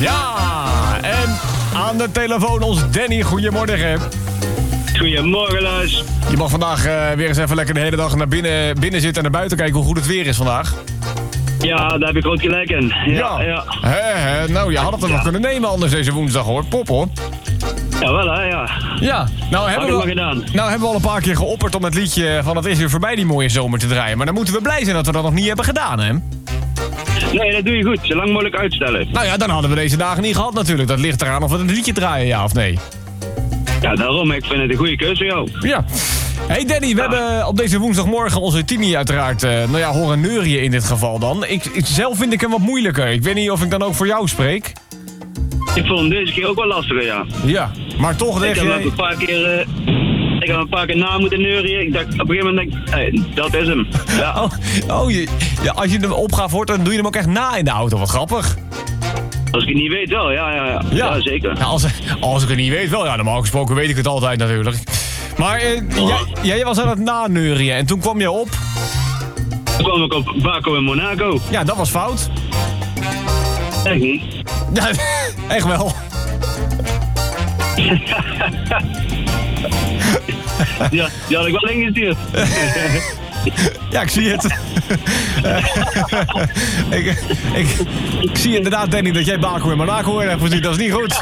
Ja, en aan de telefoon ons Danny. Goedemorgen. Goedemorgen, Luis. Je mag vandaag weer eens even lekker de hele dag naar binnen zitten en naar buiten kijken hoe goed het weer is vandaag. Ja, daar heb ik groot gelijk in. Ja. Nou, je had het er nog kunnen nemen anders deze woensdag, hoor. Pop, hoor. Ja, wel hè, ja. Ja, nou hebben we al een paar keer geopperd om het liedje van Het is weer voorbij die mooie zomer te draaien. Maar dan moeten we blij zijn dat we dat nog niet hebben gedaan, hè? Nee, dat doe je goed. Zo lang mogelijk uitstellen. Nou ja, dan hadden we deze dagen niet gehad natuurlijk. Dat ligt eraan of we het liedje draaien, ja of nee. Ja, daarom. Ik vind het een goede keuze, jou. Ja. Hey Danny, we hebben op deze woensdagmorgen onze Tini uiteraard horen neurien in dit geval dan. Zelf vind ik hem wat moeilijker. Ik weet niet of ik dan ook voor jou spreek. Ik vond hem deze keer ook wel lastiger, ja. Ja, maar toch denk ik heb een paar keer na moeten neurien. Ik dacht, op een gegeven moment denk ik, hey, dat is hem. Ja. Als je hem opgaat hoort, dan doe je hem ook echt na in de auto. Wat grappig. Als ik het niet weet wel, ja zeker. Ja, als ik het niet weet wel, ja, normaal gesproken weet ik het altijd natuurlijk. Maar jij was aan het naneurien en toen kwam je op... Toen kwam ik op Baco in Monaco. Ja, dat was fout. Echt niet. Ja, echt wel. Ja, die had ik wel ingestuurd. Ja, ik zie het. ik zie inderdaad, Danny, dat jij Baco in Monaco hebt gezien. Dat is niet goed.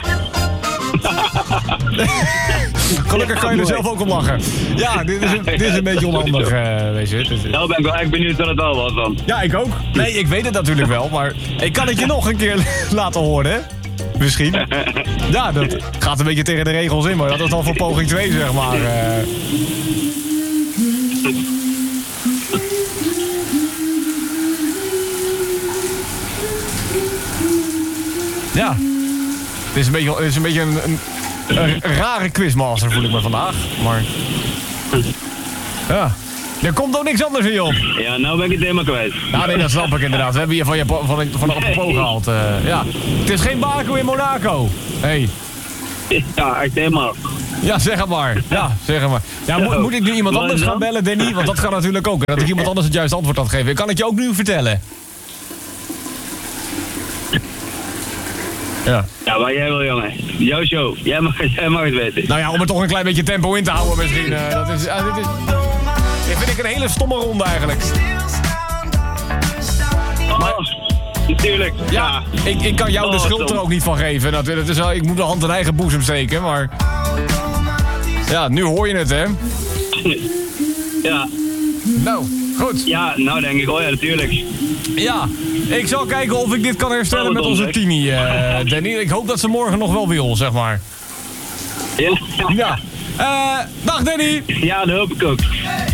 Gelukkig kan je er zelf ook om lachen. Ja, dit is een beetje onhandig, weet je. Nou ben ik wel echt benieuwd wat het wel was dan. Ja, ik ook. Nee, ik weet het natuurlijk wel, maar ik kan het je nog een keer laten horen, hè? Misschien. Ja, dat gaat een beetje tegen de regels in, maar dat is dan voor poging 2, zeg maar. Ja. Het is een beetje een rare quizmaster, voel ik me vandaag. Maar... Ja. Er komt ook niks anders in je op. Ja, nou ben ik het helemaal kwijt. Nou nee, dat snap ik inderdaad. We hebben je van de apropos gehaald. Ja. Het is geen Baco in Monaco. Hey. Ja, echt helemaal. Ja, zeg het maar. Ja, zeg het maar. Ja, moet ik nu iemand anders gaan bellen, Danny? Want dat kan natuurlijk ook. Dat ik iemand anders het juiste antwoord had gegeven. Ik kan het je ook nu vertellen. Ja. Ja, waar jij wil, jongen. Jouw show. Jij mag het weten. Nou ja, om er toch een klein beetje tempo in te houden misschien. Dit vind ik een hele stomme ronde eigenlijk. Maar, natuurlijk. Ja, ik kan jou de schuld er ook niet van geven. Ik moet de hand in eigen boezem steken, maar... Ja, nu hoor je het, hè? Ja. Nou, goed. Ja, nou denk ik, oh ja, natuurlijk. Ja, ik zal kijken of ik dit kan herstellen met onze Tini, Danny. Ik hoop dat ze morgen nog wel wil, zeg maar. Ja. Ja. Dag, Danny. Ja, dat hoop ik ook.